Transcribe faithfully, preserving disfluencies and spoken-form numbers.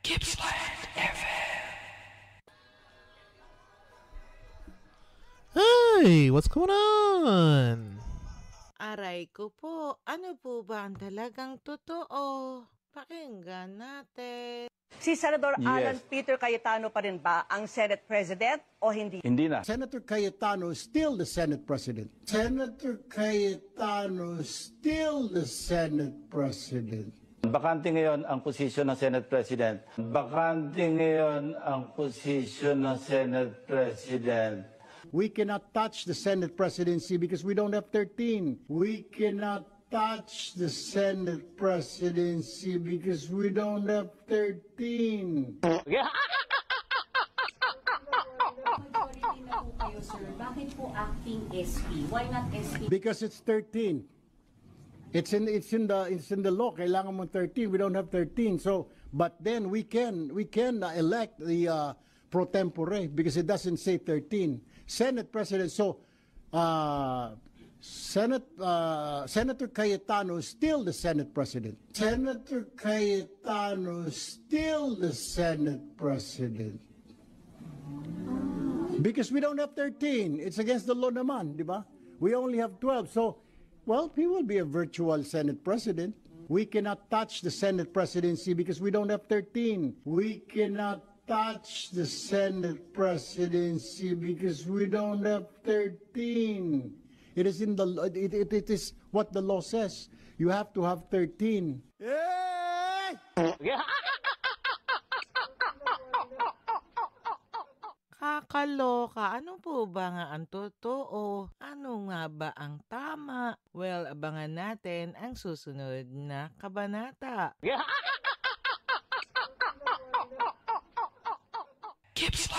Gippsland F M. Hey, what's going on? Aray ko po, ano po ba ang talagang totoo? Pakinggan natin. Si Senador Alan Yes. Peter Cayetano pa rin ba ang Senate President o hindi? Hindi na. Senator Cayetano is still the Senate President. Senator Cayetano is still the Senate President. Bakante ngayon ang posisyon ng Senate President. Bakante ngayon ang posisyon ng Senate President. We cannot touch the Senate presidency because we don't have thirteen. We cannot touch the Senate presidency because we don't have thirteen. Majority na po kayo, sir. Bakit po acting S P? Why not S P? Because it's thirteen. It's in it's in the it's in the law. Kailangan mo thirteen. We don't have thirteen. So, but then we can we can uh, elect the uh, pro tempore because it doesn't say thirteen. Senate President. So, uh, Senate uh, Senator Cayetano is still the Senate President. Senator Cayetano is still the Senate President. Because we don't have thirteen. It's against the law naman, di ba? We only have twelve. So, well, he will be a virtual Senate President. We cannot touch the Senate presidency because we don't have thirteen. We cannot touch the Senate presidency because we don't have thirteen. It is in the it, it, it is what the law says. You have to have thirteen. Yay! Kakaloka, ano po ba nga ang totoo? Ano nga ba ang tama? Well, abangan natin ang susunod na kabanata. Gippsland.